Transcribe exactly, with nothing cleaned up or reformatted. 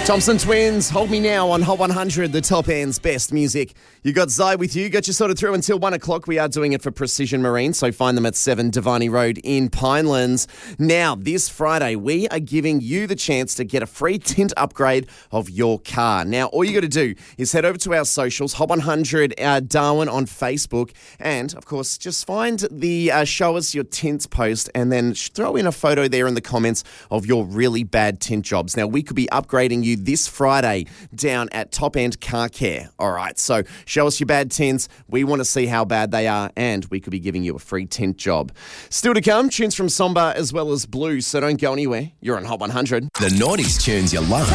Thompson Twins, Hold Me Now on Hot one hundred, the top end's best music. You got Zai with you, got you sorted through until one o'clock. We are doing it for Precision Marine, so find them at seven Devani Road in Pinelands. Now, this Friday, we are giving you the chance to get a free tint upgrade of your car. Now, all you got to do is head over to our socials, Hot one hundred uh, Darwin on Facebook, and, of course, just find the uh, Show Us Your Tints post and then throw in a photo there in the comments of your really bad tint jobs. Now, we could be upgrading you this Friday down at Top End Car Care. All right, so show us your bad tints. We want to see how bad they are, and we could be giving you a free tint job. Still to come, tunes from Somba as well as Blue, so don't go anywhere. You're on Hot one hundred. The nineties tunes you love.